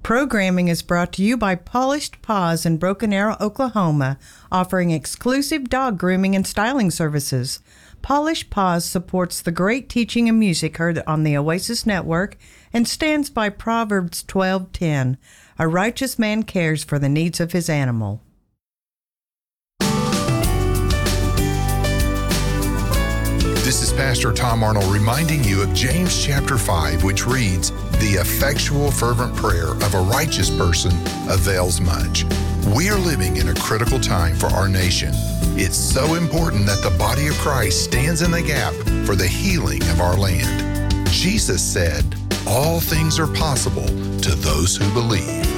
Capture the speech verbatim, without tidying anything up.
Programming is brought to you by Polished Paws in Broken Arrow, Oklahoma, offering exclusive dog grooming and styling services. Polished Paws supports the great teaching and music heard on the Oasis Network and stands by Proverbs twelve ten. A righteous man cares for the needs of his animal. This is Pastor Tom Arnold reminding you of James chapter five, which reads, "The effectual fervent prayer of a righteous person avails much." We are living in a critical time for our nation. It's so important that the body of Christ stands in the gap for the healing of our land. Jesus said, "All things are possible to those who believe."